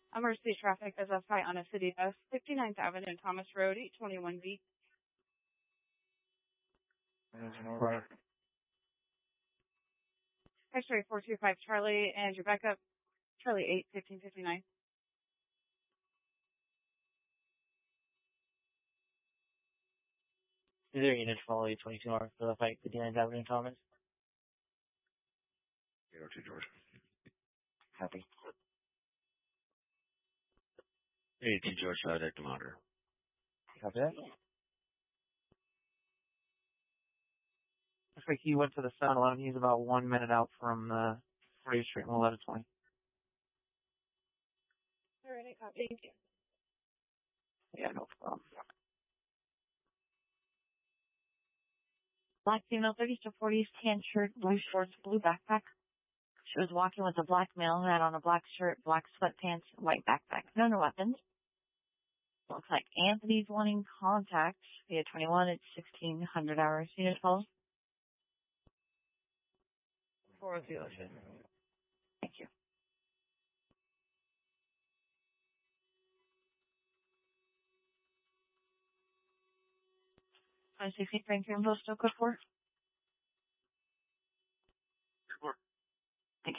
Emergency traffic is SI on a city bus, 59th Avenue, Thomas Road, 821B. X-ray 425 Charlie, and your backup, Charlie 8, 1559. Is there a unit follow 22 hours for the fight, 59th Avenue, Thomas? 802 George. Copy. 802 George, Director Monitor. Copy that. Looks like he went to the 7-Eleven. He's about 1 minute out from the 40th Street and 1120. All right, copy. Thank you. Yeah, no problem. Black female, 30s to 40s, tan shirt, blue shorts, blue backpack. She was walking with a black male who had on a black shirt, black sweatpants, white backpack. No weapons. Looks like Anthony's wanting contact via 21 at 1600 hours. Unit follow. 402. Thank you. I see Frank Info still good for?